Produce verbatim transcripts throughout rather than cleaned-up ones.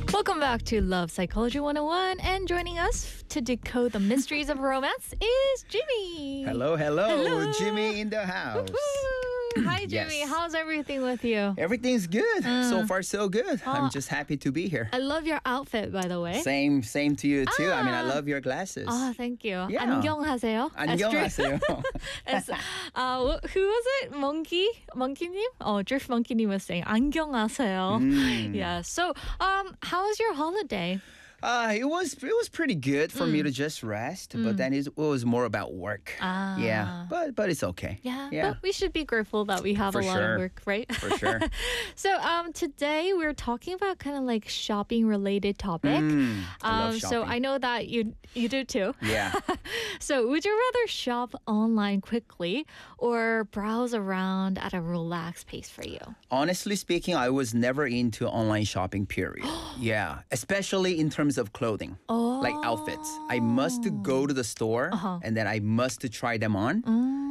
Welcome back to Love Psychology one oh one, and joining us to decode the mysteries of romance is Jimmy. Hello, hello, Hello. Jimmy in the house. Woo-hoo. Hi, Jimmy. Yes. How's everything with you? Everything's good. So far, so good. Oh. I'm just happy to be here. I love your outfit, by the way. Same, same to you too. I mean, I Ah. love your glasses. Oh, thank you. Yeah. 안녕하세요. 안녕하세요. As, uh, who was it? Monkey? Monkey님? Oh, Drift Monkey님 was saying 안녕하세요. Mm. Yeah. So, um, how was your holiday? Uh, it was it was pretty good for me to just rest, but then it was more about work. Ah. Yeah, but but it's okay. Yeah, Yeah. but we should be grateful that we have For a lot sure. of work, right? For sure. So um, today we're talking about kind of like shopping related topic. Mm, I love um, so shopping. I know that you you do too. Yeah. So would you rather shop online quickly or browse around at a relaxed pace for you? Honestly speaking, I was never into online shopping, period. Yeah, especially in terms of clothing. Oh, Like outfits. I must go to the store Uh-huh. and then I must try them on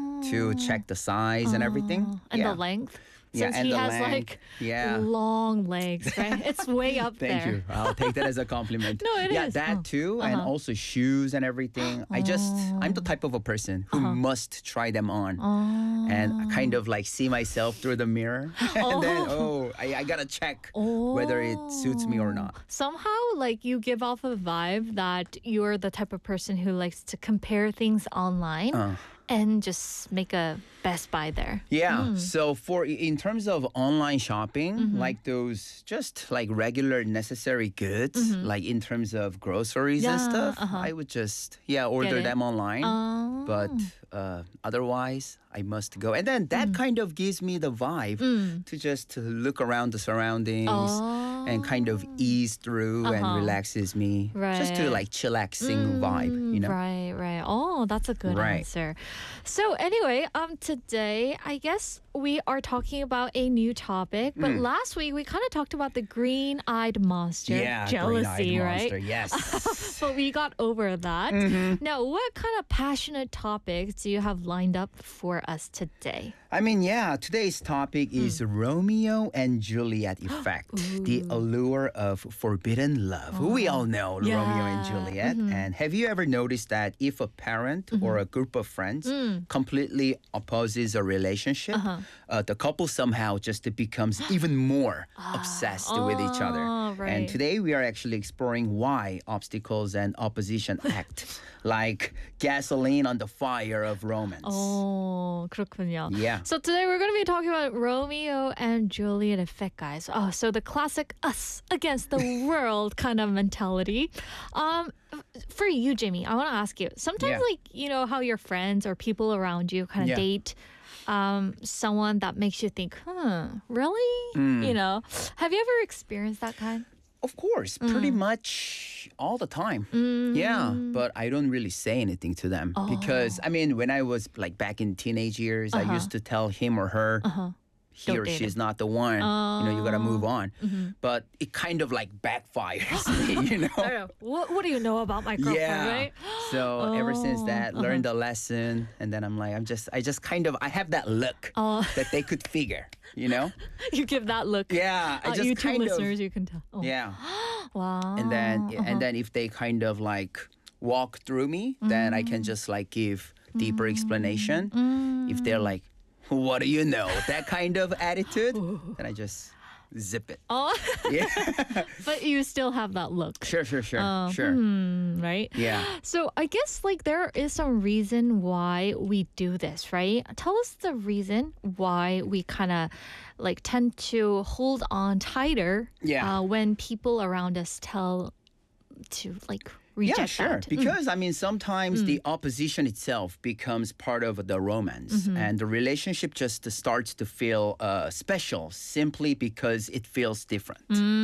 to check the size and everything. Mm. and yeah. the length. Yeah, Since and he the has length. like Yeah. long legs, right? It's way up Thank there. you. I'll take that as a compliment. No, it yeah, is. that Oh. too, and Uh-huh. also shoes and everything. I just, I'm the type of a person who Uh-huh. must try them on. Oh. And kind of like see myself through the mirror. and then, oh, I, I gotta check whether it suits me or not. Somehow, like you give off a vibe that you're the type of person who likes to compare things online Uh. and just make a best buy there. Yeah. So for in terms of online shopping, like those just like regular necessary goods, like in terms of groceries and Yeah, stuff, uh-huh. I would just yeah order it. them online. Oh. But uh, otherwise, I must go. And then that kind of gives me the vibe to just look around the surroundings and kind of ease through and Uh-huh. relaxes me. Just to Right. like chillaxing vibe, you know? Right, right. Oh, that's a good Right. answer. So anyway, um, today I guess we are talking about a new topic. But Mm. last week we kind of talked about the green-eyed monster, Yeah, jealousy, green-eyed right? monster, yes. But we got over that. Mm-hmm. Now, what kind of passionate topics do you have lined up for us today? I mean, yeah, today's topic Hmm. is Romeo and Juliet effect, the allure of forbidden love. We all know Romeo and Yeah. Juliet. And have you ever noticed that if a parent or a group of friends completely opposes a relationship, uh, the couple somehow just becomes even more obsessed with each other. Oh, right. And today we are actually exploring why obstacles and opposition act like gasoline on the fire of romance. Oh, 그렇군요. Yeah. So today we're going to be talking about Romeo and Juliet effect, guys. Oh, so the classic us against the world kind of mentality. Um, for you, Jimmy, I want to ask you. Sometimes, Yeah. like you know, how your friends or people around you kind of Yeah. date. Um, someone that makes you think, huh, really? Mm. You know, have you ever experienced that kind? Of course, pretty Mm. much all the time. Yeah, but I don't really say anything to them because I mean, when I was like back in teenage years, I used to tell him or her. He Don't or date she's not the one. You know, you gotta move on. But it kind of like backfires me, you know? I know. What, what do you know about my girlfriend, Yeah. right? So ever since Oh, that, learned the lesson, and then I'm like, I'm just, I just kind of, I have that look Oh. that they could figure, you know? You give that look. Yeah, I Uh, just you two kind of, listeners, you can tell. Oh. yeah. Wow. and then and then if they kind of like walk through me, then I can just like give deeper explanation. If they're like, what do you know, that kind of attitude, then I just zip it. Oh, Yeah. but you still have that look. Sure, sure, sure, Uh, sure. hmm, right? Yeah. So I guess like there is some reason why we do this, right? Tell us the reason why we kind of like tend to hold on tighter Yeah. uh, when people around us tell to like reject Yeah, sure. that. Mm. Because I mean, sometimes the opposition itself becomes part of the romance, Mm-hmm. and the relationship just starts to feel uh, special simply because it feels different.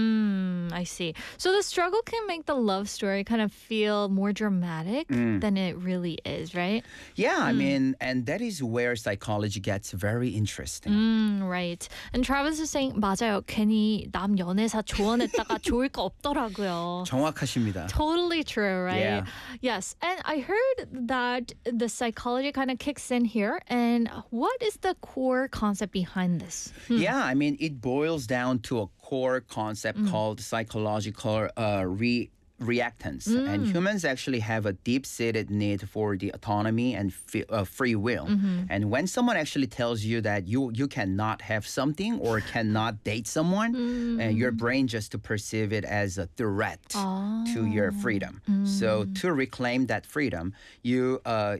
Mm, I see. So the struggle can make the love story kind of feel more dramatic Mm. than it really is, right? Yeah, Mm. I mean, and that is where psychology gets very interesting. Mm, right. And Travis is saying 맞아요. 괜히 남 연애사 조언했다가 좋을 거 없더라고요. 정확하십니다. Totally true. true, right? Yeah. Yes. And I heard that the psychology kind of kicks in here. And what is the core concept behind this? Yeah, I mean, it boils down to a core concept Mm. called psychological uh, re- reactance. And Mm. humans actually have a deep-seated need for the autonomy and f- uh, free will. Mm-hmm. And when someone actually tells you that you you cannot have something or cannot date someone, uh, your brain just to perceive it as a threat to your freedom. So to reclaim that freedom, you uh,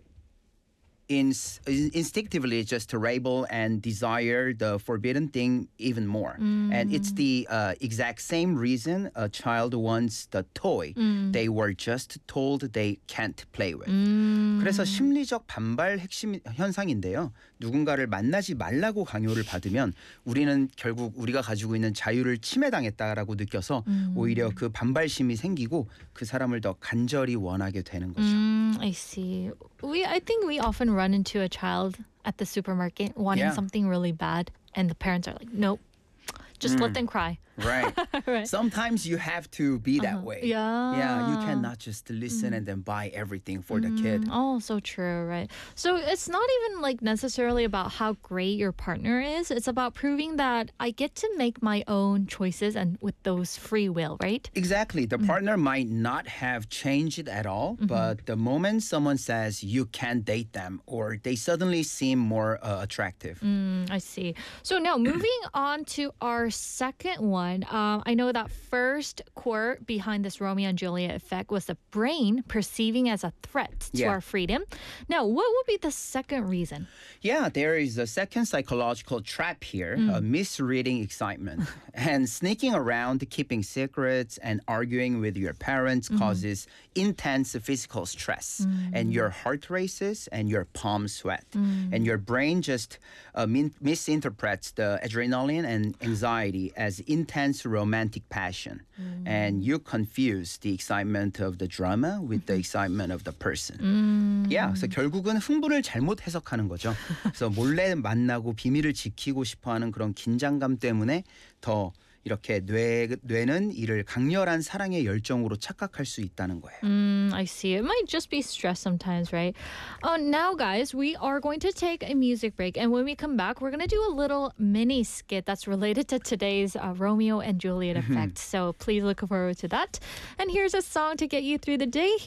ins- instinctively just to rebel and desire the forbidden thing even more. And it's the uh, exact same reason a child wants the toy they were just told they can't play with. 그래서 심리적 반발 핵심 현상인데요. 누군가를 만나지 말라고 강요를 받으면 우리는 결국 우리가 가지고 있는 자유를 침해당했다라고 느껴서 오히려 그 반발심이 생기고 그 사람을 더 간절히 원하게 되는 거죠. Mm, I see. We, I think we often run into a child at the supermarket wanting Yeah. something really bad, and the parents are like, "Nope, just let them cry." Right. Right. Sometimes you have to be that way. Yeah. Yeah, you cannot just listen and then buy everything for the kid. Oh, so true, right? So it's not even like necessarily about how great your partner is. It's about proving that I get to make my own choices and with those free will, right? Exactly. The partner might not have changed at all, but the moment someone says you can't date them or they suddenly seem more uh, attractive. Mm, I see. So now moving on to our second one. Um, I know that first core behind this Romeo and Juliet effect was the brain perceiving as a threat to Yeah. our freedom. Now, what would be the second reason? Yeah, there is a second psychological trap here, uh, misreading excitement. And sneaking around, keeping secrets, and arguing with your parents causes intense physical stress. And your heart races and your palms sweat. And your brain just uh, min- misinterprets the adrenaline and anxiety as intense romantic passion. And you confuse the excitement of the drama with the excitement of the person. Yeah, 그래서 결국은 흥분을 잘못 해석하는 거죠. 그래서 몰래 만나고 비밀을 지키고 싶어하는 그런 긴장감 때문에 더 이렇게 뇌, 뇌는 이를 강렬한 사랑의 열정으로 착각할 수 있다는 거예요. Mm, I see. It might just be stress sometimes, right? Oh, now, guys, we are going to take a music break. And when we come back, we're going to do a little mini skit that's related to today's uh, Romeo and Juliet effect. So please look forward to that. And here's a song to get you through the day.